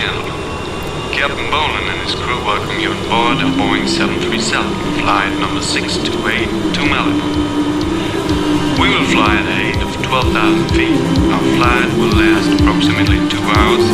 gentlemen. Captain Boland and his crew welcome you on board a Boeing 737, flight number 628 to Malibu. We will fly at a height of 12,000 feet. Our flight will last approximately 2 hours